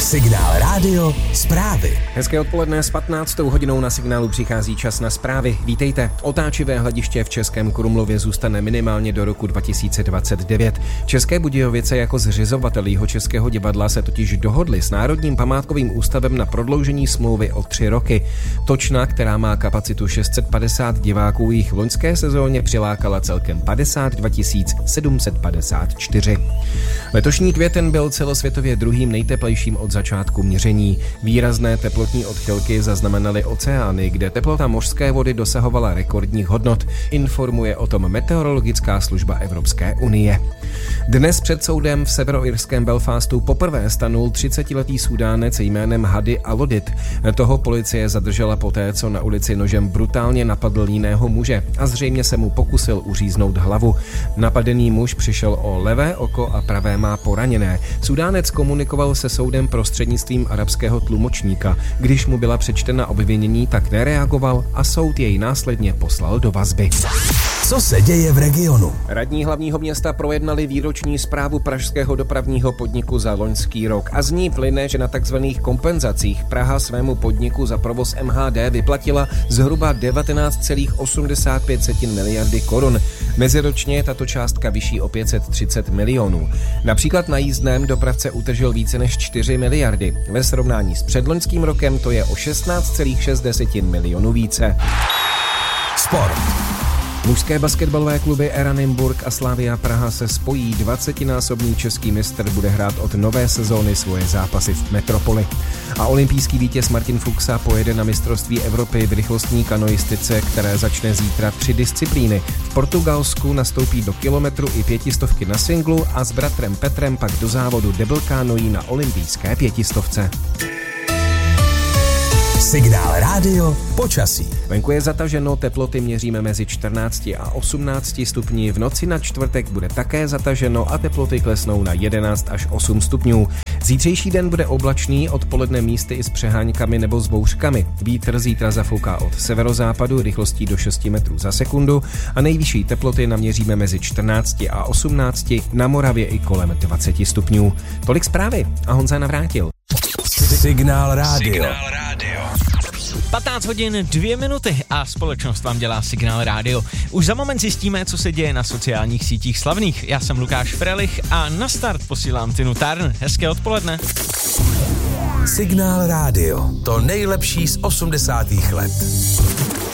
Signál Rádio zprávy. Hezké odpoledne, s 15. hodinou na Signálu přichází čas na zprávy. Vítejte. Otáčivé hlediště v Českém Krumlově zůstane minimálně do roku 2029. České Budějovice jako zřizovatel Jihočeského divadla se totiž dohodli s Národním památkovým ústavem na prodloužení smlouvy o 3 roky. Točna, která má kapacitu 650 diváků, jich v loňské sezóně přilákala celkem 52 754. Letošní květen byl celosvětově druhým nejteplejším od začátku měření. Výrazné teplotní odchylky zaznamenaly oceány, kde teplota mořské vody dosahovala rekordních hodnot, informuje o tom meteorologická služba Evropské unie. Dnes před soudem v severoirském Belfastu poprvé stanul 30letý Súdánec jménem Hadi Alodit. Toho policie zadržela poté, co na ulici nožem brutálně napadl jiného muže a zřejmě se mu pokusil uříznout hlavu. Napadený muž přišel o levé oko a pravé má poraněné. Súdánec komunikoval se soudem prostřednictvím arabského tlumočníka. Když mu byla přečtena obvinění, tak nereagoval a soud jej následně poslal do vazby. Co se děje v regionu? Radní hlavního města projednali výroční zprávu pražského dopravního podniku za loňský rok a z ní plyne, že na takzvaných kompenzacích Praha svému podniku za provoz MHD vyplatila zhruba 19,85 miliardy korun. Meziročně je tato částka vyšší o 530 milionů. Například na jízdném dopravce utržil více než 4 miliardy. Ve srovnání s předloňským rokem to je o 16,6 milionů více. Sport. Mužské basketbalové kluby Era Nymburk a Slavia Praha se spojí. 20násobný český mistr bude hrát od nové sezóny svoje zápasy v Metropoli. A olympijský vítěz Martin Fuxa pojede na mistrovství Evropy v rychlostní kanoistice, které začne zítra 3 disciplíny. V Portugalsku nastoupí do kilometru i 500 na singlu a s bratrem Petrem pak do závodu double kanoí na olympijské 500. Signál Rádio počasí. Venku je zataženo, teploty měříme mezi 14 a 18 stupni. V noci na čtvrtek bude také zataženo a teploty klesnou na 11 až 8 stupňů. Zítřejší den bude oblačný, odpoledne místy i s přeháňkami nebo s bouřkami. Vítr zítra zafouká od severozápadu rychlostí do 6 metrů za sekundu a nejvyšší teploty naměříme mezi 14 a 18, na Moravě i kolem 20 stupňů. Tolik zprávy a Honza Navrátil. Signál Rádio. 15 hodin 2 minuty a společnost vám dělá Signál Rádio. Už za moment zjistíme, co se děje na sociálních sítích slavných. Já jsem Lukáš Frelich a na start posílám Tinu Turner. Hezké odpoledne. Signál Rádio. To nejlepší z 80. let.